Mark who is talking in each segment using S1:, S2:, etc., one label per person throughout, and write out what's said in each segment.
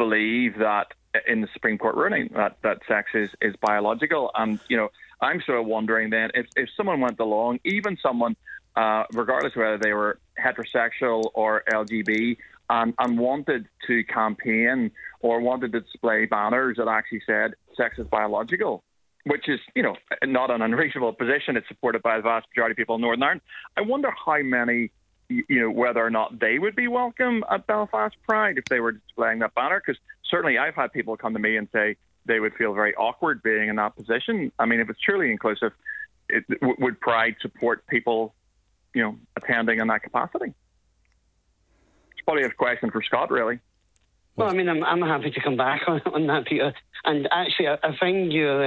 S1: believe that in the Supreme Court ruling that sex is biological. And, I'm sort of wondering then if someone went along, even someone, regardless of whether they were heterosexual or LGBT, and wanted to campaign or wanted to display banners that actually said sex is biological, which is, not an unreasonable position. It's supported by the vast majority of people in Northern Ireland. I wonder how many, whether or not they would be welcome at Belfast Pride if they were displaying that banner. Because certainly I've had people come to me and say they would feel very awkward being in that position. I mean, if it's truly inclusive, would Pride support people, attending in that capacity? It's probably a question for Scott, really.
S2: Well, I mean, I'm happy to come back on that, Peter. And actually, I find your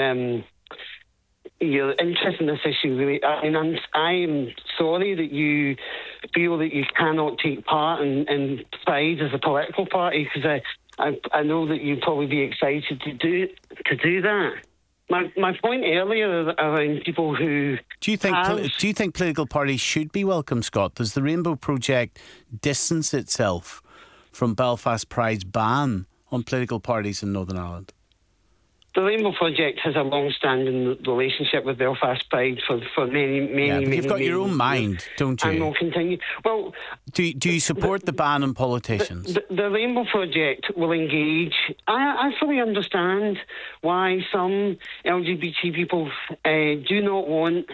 S2: interest in this issue really. I mean, I'm sorry that you feel that you cannot take part in Pride as a political party, because I know that you'd probably be excited to do that. My point earlier around people who
S3: do you think political parties should be welcome, Scott? Does the Rainbow Project distance itself from Belfast Pride's ban on political parties in Northern Ireland?
S2: The Rainbow Project has a long-standing relationship with Belfast Pride for many, many.
S3: You've got your own mind, don't you?
S2: And will continue. Well,
S3: do you support the ban on politicians?
S2: The Rainbow Project will engage. I fully understand why some LGBT people do not want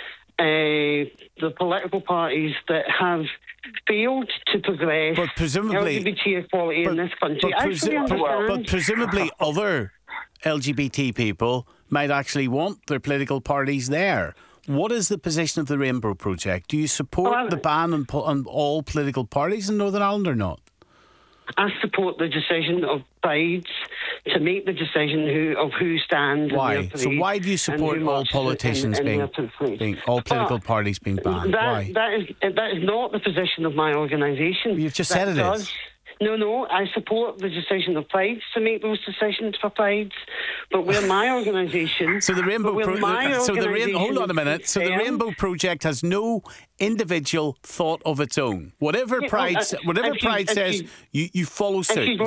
S2: the political parties that have failed to progress LGBT equality in this country.
S3: But presumably other LGBT people might actually want their political parties there. What is the position of the Rainbow Project? Do you support the ban on all political parties in Northern Ireland or not?
S2: I support the decision of Pride to make the decision of who stands.
S3: Why? So why do you support all politicians all political parties being banned? Why?
S2: That is not the position of my organisation.
S3: You've just said it is.
S2: No, I support the decision of Pride to make those decisions for Pride, but we're my organisation.
S3: So the Rainbow hold on a minute. So the Rainbow Project has no individual thought of its own. Whatever Pride says, you follow suit.
S2: If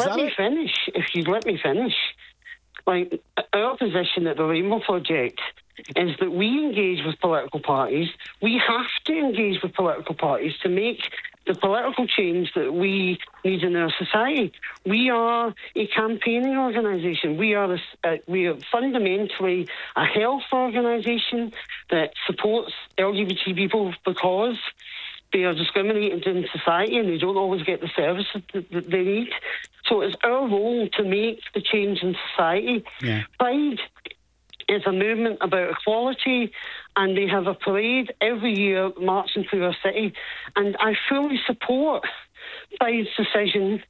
S2: you'd let me finish, like our position at the Rainbow Project is that we engage with political parties. We have to engage with political parties to make the political change that we need in our society. We are a campaigning organisation. We are fundamentally a health organisation that supports LGBT people because they are discriminated in society and they don't always get the services that they need. So it's our role to make the change in society.
S3: Yeah.
S2: Pride is a movement about equality, and they have a parade every year marching through our city. And I fully support Pride's decision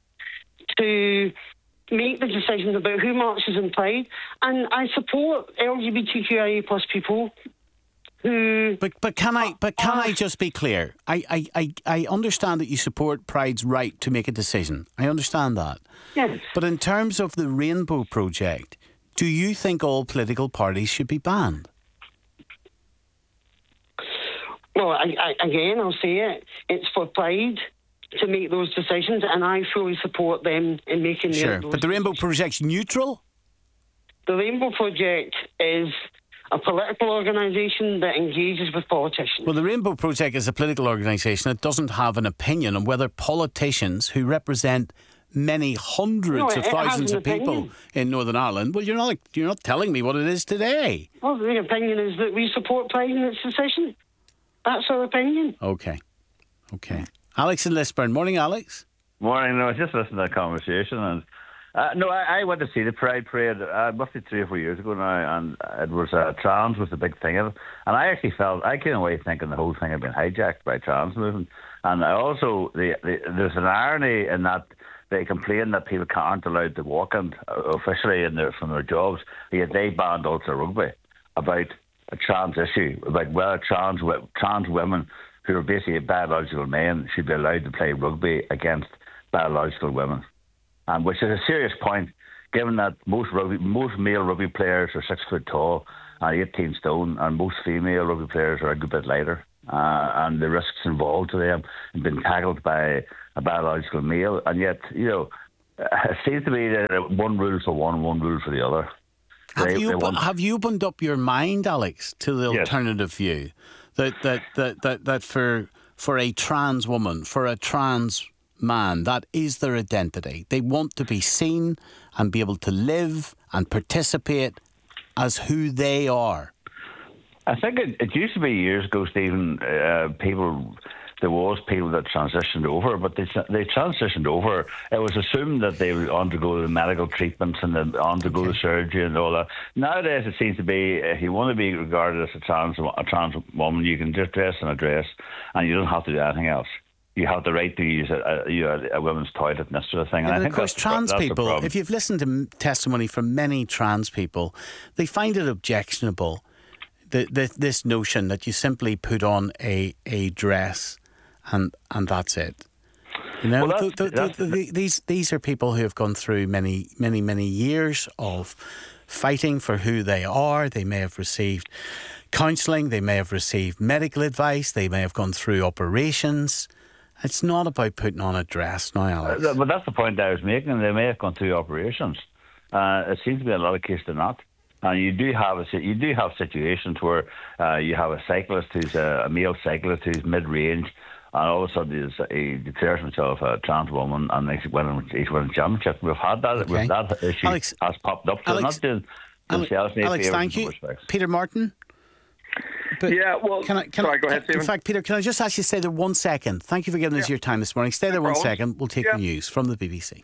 S2: to make the decision about who marches in Pride. And I support LGBTQIA plus people who...
S3: But can I just be clear? I understand that you support Pride's right to make a decision. I understand that.
S2: Yes.
S3: But in terms of the Rainbow Project, do you think all political parties should be banned?
S2: Well, I'll say it. It's for Pride to make those decisions, and I fully support them in making
S3: those. But the Rainbow Project's neutral?
S2: The Rainbow Project is a political organisation that engages with politicians.
S3: Well, the Rainbow Project is a political organisation that doesn't have an opinion on whether politicians who represent many hundreds of thousands of people in Northern Ireland. Well, you're not telling me what it is today.
S2: Well, the opinion is that we support Pride in its decision. That's our opinion.
S3: Okay. Alex in Lisburn. Morning, Alex.
S4: Morning. No, I just listened to that conversation, and I went to see the Pride Parade must be 3 or 4 years ago now, and it was trans was the big thing of it, and I actually felt I came away thinking the whole thing had been hijacked by trans movement, and I also there's an irony in that. They complain that people aren't allowed to walk in officially from their jobs, yet they banned Ulster Rugby about a trans issue, about whether trans women who are basically biological men should be allowed to play rugby against biological women, and which is a serious point, given that most male rugby players are 6 foot tall and 18 stone, and most female rugby players are a good bit lighter, and the risks involved to them in being tackled by a biological male, and yet, it seems to be that one rule for one rule for the other.
S3: Have you opened up your mind, Alex, to the alternative view that for a trans woman, for a trans man, that is their identity. They want to be seen and be able to live and participate as who they are.
S4: I think it used to be years ago, Stephen, there was people that transitioned over, but they transitioned over. It was assumed that they would undergo the medical treatments and then undergo the surgery and all that. Nowadays, it seems to be if you want to be regarded as a trans woman, you can just dress in a dress and you don't have to do anything else. You have the right to use a women's toilet and this sort of thing.
S3: And of course, trans people, if you've listened to testimony from many trans people, they find it objectionable, this notion that you simply put on a dress and that's it. You know, these are people who have gone through many years of fighting for who they are. They may have received counselling, they may have received medical advice, they may have gone through operations. It's not about putting on a dress now, Alex.
S4: But that's the point I was making. They may have gone through operations. It seems to be a lot of cases they're not. And you do have situations where you have a cyclist who's a male cyclist who's mid-range, and all of a sudden he declares himself a trans woman, and he's winning championship. We've had that. Okay. That issue Alex, has popped up. So Alex,
S3: Alex, thank you, Peter Martin.
S1: But yeah, well, sorry, go ahead, Stephen.
S3: In fact, Peter, can I just ask you to stay there 1 second? Thank you for giving us your time this morning. Stay there 1 second. We'll take the news from the BBC.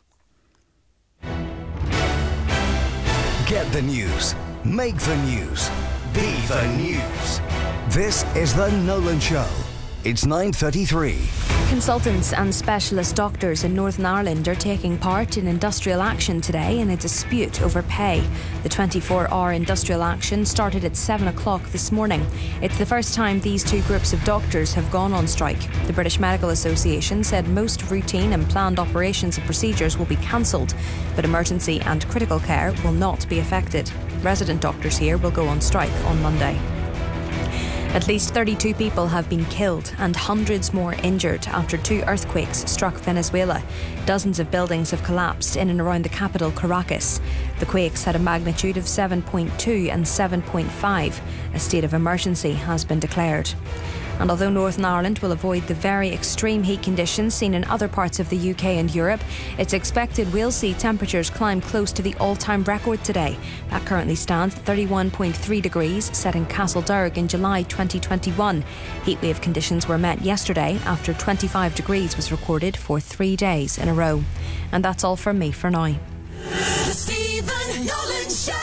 S5: Get the news. Make the news. Be the news. This is The Nolan Show. It's 9:33.
S6: Consultants and specialist doctors in Northern Ireland are taking part in industrial action today in a dispute over pay. The 24-hour industrial action started at 7 o'clock this morning. It's the first time these two groups of doctors have gone on strike. The British Medical Association said most routine and planned operations and procedures will be cancelled, but emergency and critical care will not be affected. Resident doctors here will go on strike on Monday. At least 32 people have been killed and hundreds more injured after two earthquakes struck Venezuela. Dozens of buildings have collapsed in and around the capital, Caracas. The quakes had a magnitude of 7.2 and 7.5. A state of emergency has been declared. And although Northern Ireland will avoid the very extreme heat conditions seen in other parts of the UK and Europe, it's expected we'll see temperatures climb close to the all-time record today. That currently stands at 31.3 degrees, set in Castlederg in July 2021. Heatwave conditions were met yesterday after 25 degrees was recorded for 3 days in a row. And that's all from me for now.
S5: The Stephen Nolan Show.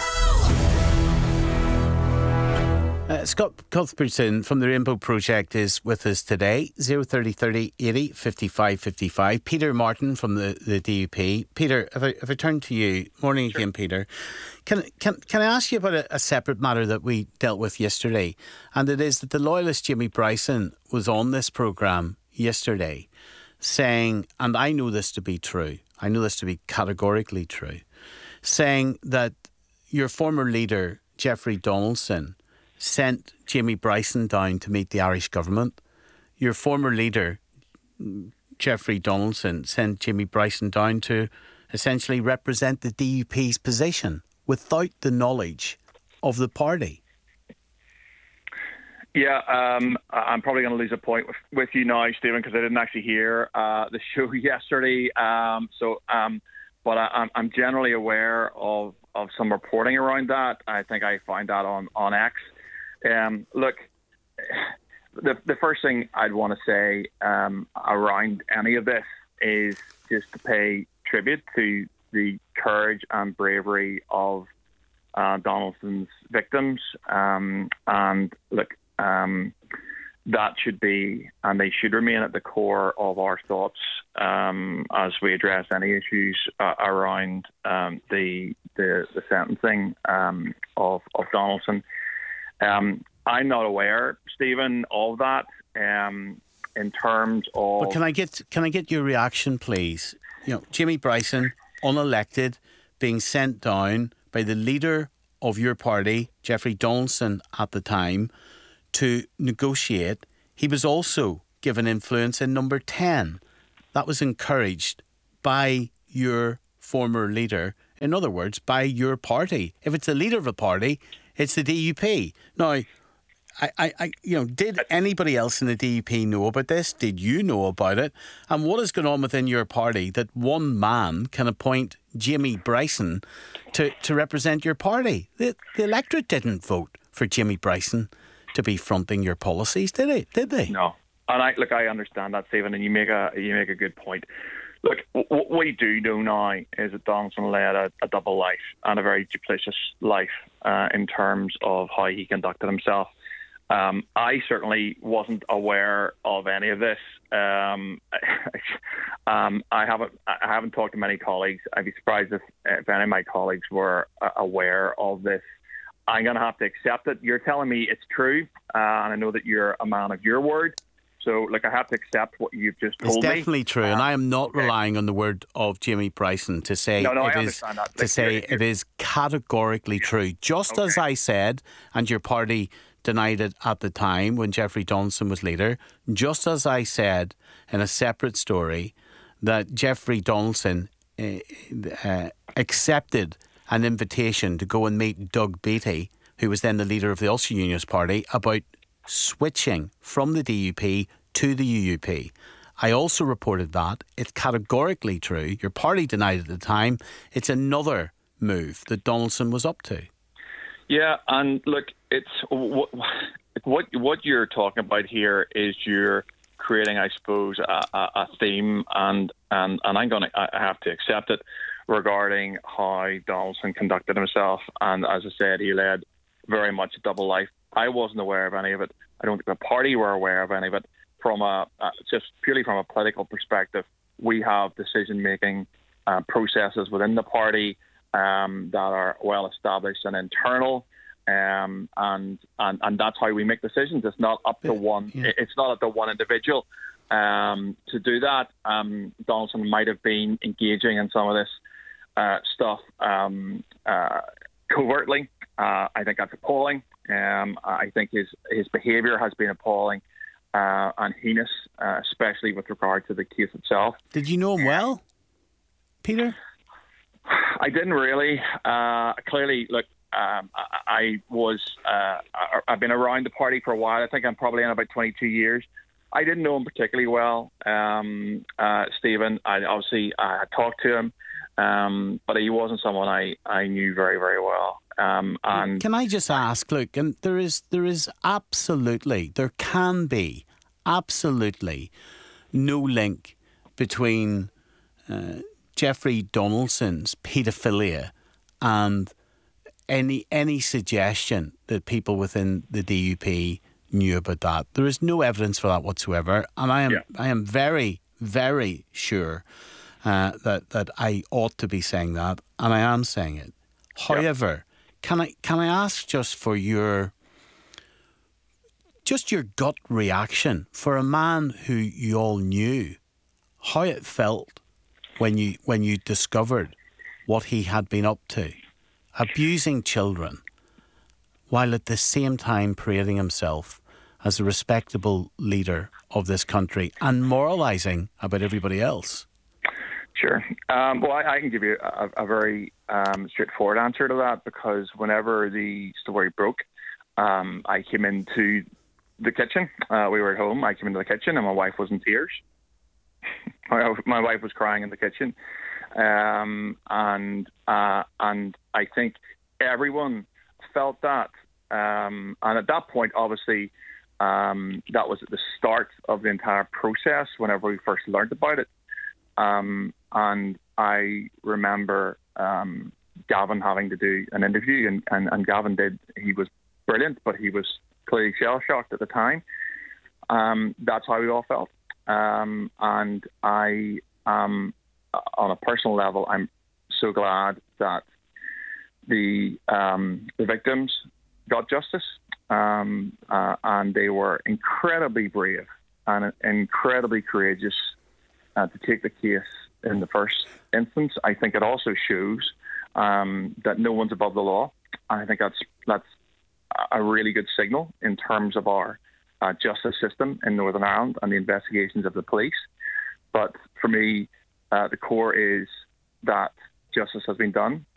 S3: Scott Cuthbertson from the Rainbow Project is with us today. 030 80 55 55. Peter Martin from the DUP. Peter, if I turn to you, morning again, Peter. Can I ask you about a separate matter that we dealt with yesterday? And it is that the loyalist Jimmy Bryson was on this programme yesterday saying, and I know this to be true, I know this to be categorically true, saying that your former leader, Jeffrey Donaldson, sent Jamie Bryson down to meet the Irish government. Your former leader, Jeffrey Donaldson, sent Jamie Bryson down to essentially represent the DUP's position without the knowledge of the party.
S1: Yeah, I'm probably going to lose a point with you now, Stephen, because I didn't actually hear the show yesterday. But I'm generally aware of some reporting around that. I think I found that on X. Look, the first thing I'd want to say around any of this is just to pay tribute to the courage and bravery of Donaldson's victims. And look, that should be, and they should remain at the core of our thoughts as we address any issues around the sentencing of Donaldson. I'm not aware, Stephen, of that. In terms of,
S3: but can I get your reaction, please? You know, Jimmy Bryson, unelected, being sent down by the leader of your party, Jeffrey Donaldson, at the time, to negotiate. He was also given influence in Number 10. That was encouraged by your former leader. In other words, by your party. If it's the leader of a party, it's the DUP. Now, did anybody else in the DUP know about this? Did you know about it? And what is going on within your party that one man can appoint Jimmy Bryson to represent your party? The electorate didn't vote for Jimmy Bryson to be fronting your policies, did they?
S1: No. And I understand that, Stephen, and you make a good point. Look, what we do know now is that Donaldson led a double life and a very duplicitous life in terms of how he conducted himself. I certainly wasn't aware of any of this. I haven't talked to many colleagues. I'd be surprised if any of my colleagues were aware of this. I'm going to have to accept it. You're telling me it's true, and I know that you're a man of your word. So, I have to accept what you've just told me.
S3: It's definitely true, and I am not relying on the word of Jimmy Bryson to say it is categorically true. Just as I said, and your party denied it at the time when Jeffrey Donaldson was leader, just as I said in a separate story that Jeffrey Donaldson accepted an invitation to go and meet Doug Beattie, who was then the leader of the Ulster Unionist Party, about switching from the DUP to the UUP. I also reported that. It's categorically true. Your party denied it at the time. It's another move that Donaldson was up to.
S1: Yeah, and look, it's what you're talking about here is you're creating, I suppose, a theme, and I have to accept it, regarding how Donaldson conducted himself. And as I said, he led very much a double life. I wasn't aware of any of it. I don't think the party were aware of any of it. Just purely from a political perspective, we have decision-making processes within the party that are well established and internal, and that's how we make decisions. It's not up to one. Yeah. It's not up to one individual to do that. Donaldson might have been engaging in some of this stuff covertly. I think that's appalling. I think his behaviour has been appalling and heinous, especially with regard to the case itself.
S3: Did you know him well, Peter?
S1: I didn't really. Clearly, look, I've been around the party for a while. I think I'm probably in about 22 years. I didn't know him particularly well, Stephen. I talked to him, but he wasn't someone I knew very, very well. And
S3: can I just ask? Look, and there can be absolutely no link between Jeffrey Donaldson's paedophilia and any suggestion that people within the DUP knew about that. There is no evidence for that whatsoever, and I am very, very sure that I ought to be saying that, and I am saying it. However, can I ask just for your gut reaction for a man who you all knew, how it felt when you discovered what he had been up to, abusing children, while at the same time parading himself as a respectable leader of this country and moralising about everybody else?
S1: Sure. Well, I can give you a very straightforward answer to that, because whenever the story broke, I came into the kitchen. We were at home. I came into the kitchen and my wife was in tears. My wife was crying in the kitchen. And I think everyone felt that. And at that point, obviously, that was at the start of the entire process whenever we first learned about it. And I remember Gavin having to do an interview, and Gavin did. He was brilliant, but he was clearly shell-shocked at the time. That's how we all felt. And I, on a personal level, I'm so glad that the victims got justice, and they were incredibly brave and incredibly courageous to take the case in the first instance. I think it also shows that no one's above the law. I think that's a really good signal in terms of our justice system in Northern Ireland and the investigations of the police. But for me, the core is that justice has been done.